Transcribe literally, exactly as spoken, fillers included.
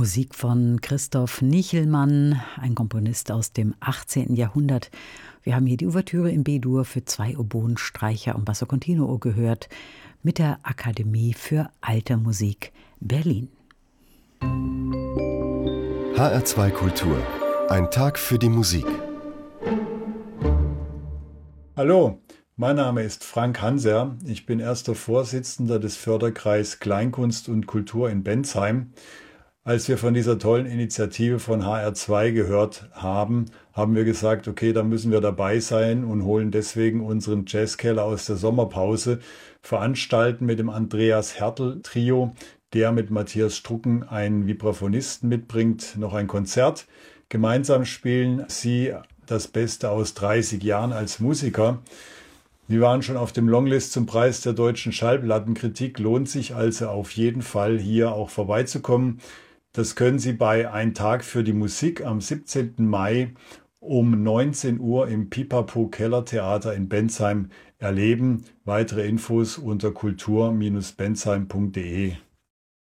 Musik von Christoph Nichelmann, ein Komponist aus dem achtzehnten Jahrhundert. Wir haben hier die Ouvertüre in B-Dur für zwei Oboen, Streicher und Basso Continuo gehört mit der Akademie für Alte Musik Berlin. H R zwei Kultur. Ein Tag für die Musik. Hallo, mein Name ist Frank Hanser. Ich bin erster Vorsitzender des Förderkreis Kleinkunst und Kultur in Bensheim. Als wir von dieser tollen Initiative von H R zwei gehört haben, haben wir gesagt, okay, da müssen wir dabei sein und holen deswegen unseren Jazzkeller aus der Sommerpause, veranstalten mit dem Andreas Hertel Trio, der mit Matthias Strucken einen Vibraphonisten mitbringt, noch ein Konzert. Gemeinsam spielen sie das Beste aus dreißig Jahren als Musiker. Wir waren schon auf dem Longlist zum Preis der deutschen Schallplattenkritik, lohnt sich also auf jeden Fall hier auch vorbeizukommen. Das können Sie bei Ein Tag für die Musik am siebzehnten Mai um neunzehn Uhr im Pipapo Kellertheater in Bensheim erleben. Weitere Infos unter kultur Bindestrich bensheim punkt de.